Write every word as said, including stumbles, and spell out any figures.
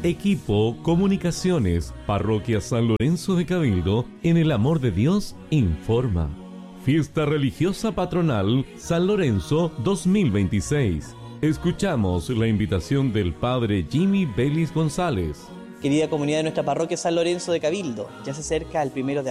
Equipo Comunicaciones, Parroquia San Lorenzo de Cabildo, en el amor de Dios, informa. Fiesta religiosa patronal San Lorenzo dos mil veintiséis. Escuchamos la invitación del Padre Jimmy Belis González. Querida comunidad de nuestra parroquia San Lorenzo de Cabildo, ya se acerca el primero de